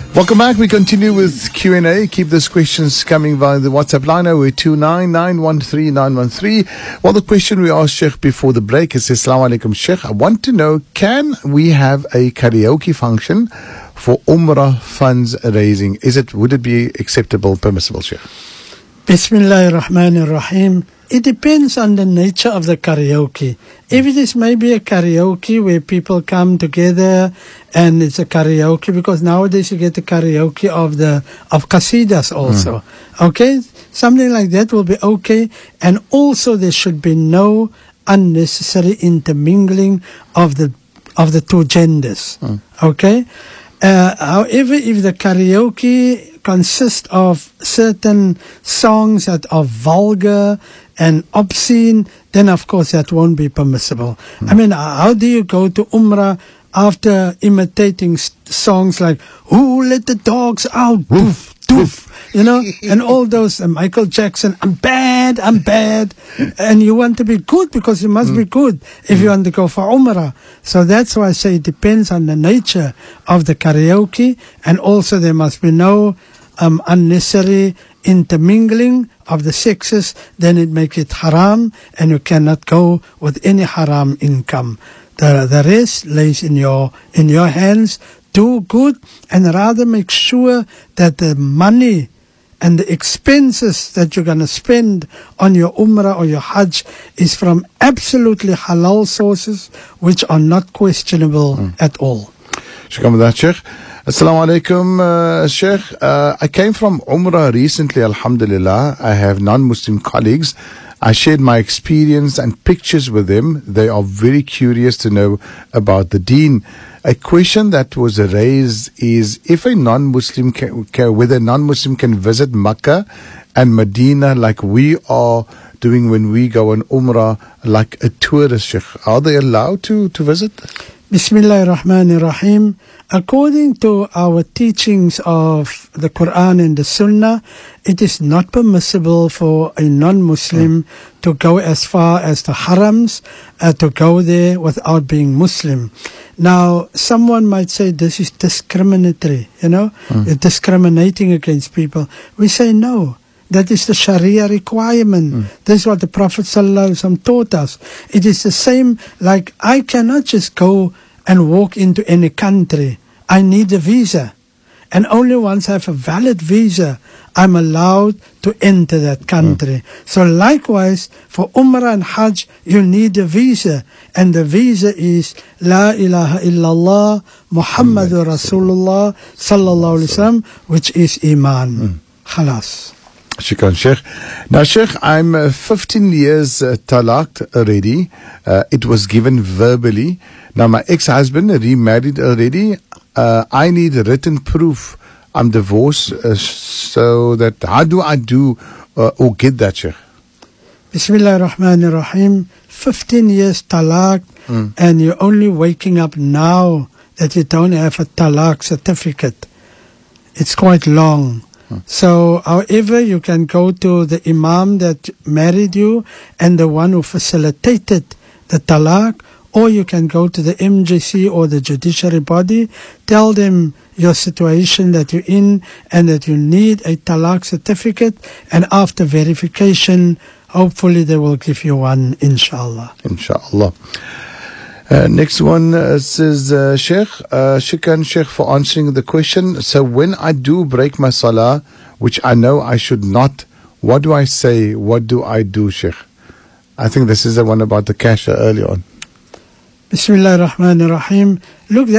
Welcome back. We continue with Q&A. Keep those questions coming via the WhatsApp line 0829913913. Well, the question we asked Sheikh before the break is, Assalamu alaikum Sheikh. I want to know, can we have a karaoke function for Umrah funds raising? Would it be acceptable, permissible, Sheikh? Bismillahir Rahmanir Rahim. It depends on the nature of the karaoke. If it is maybe a karaoke where people come together and it's a karaoke, because nowadays you get the karaoke of qasidas also. Okay? Something like that will be okay. And also there should be no unnecessary intermingling of the two genders. Okay? However, if the karaoke consists of certain songs that are vulgar and obscene, then of course that won't be permissible. I mean, how do you go to Umrah after imitating songs like "Who Let the Dogs Out?" Doof, doof, and all those Michael Jackson, I'm bad, and you want to be good because you must be good if you want to go for Umrah. So that's why I say it depends on the nature of the karaoke, and also there must be no unnecessary intermingling of the sexes. Then it makes it haram, and you cannot go with any haram income. The rest lays in your hands. Do good, and rather make sure that the money and the expenses that you're going to spend on your Umrah or your Hajj is from absolutely halal sources, which are not questionable at all. Shukran for that, Sheikh. Assalamu alaikum, Sheikh. I came from Umrah recently, alhamdulillah. I have non-Muslim colleagues. I shared my experience and pictures with them. They are very curious to know about the deen. A question that was raised is, if a non-Muslim whether a non-Muslim can visit Makkah and Medina like we are doing when we go on Umrah, like a tourist, Sheikh. Are they allowed to visit? Bismillahir Rahmanir Rahim. According to our teachings of the Quran and the Sunnah, it is not permissible for a non-Muslim to go as far as the harams, to go there without being Muslim. Now, someone might say this is discriminatory, you're discriminating against people. We say no. That is the Sharia requirement. This is what the Prophet ﷺ taught us. It is the same, like I cannot just go and walk into any country. I need a visa. And only once I have a valid visa, I'm allowed to enter that country. So likewise, for Umrah and Hajj, you need a visa. And the visa is La ilaha illallah Muhammadur Rasulullah sallallahu alaihi wasallam, which is Iman. Khalas. Shukran, Sheikh. Now, Sheikh, I'm 15 years talaqed already. It was given verbally. Now, my ex-husband remarried already. I need written proof I'm divorced. So that, how do I do or get that, Sheikh? Bismillahir Rahmanir Rahim. 15 years talaq, and you're only waking up now that you don't have a talaq certificate. It's quite long. So, however, you can go to the imam that married you and the one who facilitated the talaq, or you can go to the MJC or the judiciary body, tell them your situation that you're in and that you need a talaq certificate, and after verification, hopefully they will give you one, inshallah. Inshallah. Next one says, Sheikh, shukran, Sheikh, for answering the question. So when I do break my salah, which I know I should not, what do I say? What do I do, Sheikh? I think this is the one about the cash early on. Bismillahir Rahmanir Rahim. Look,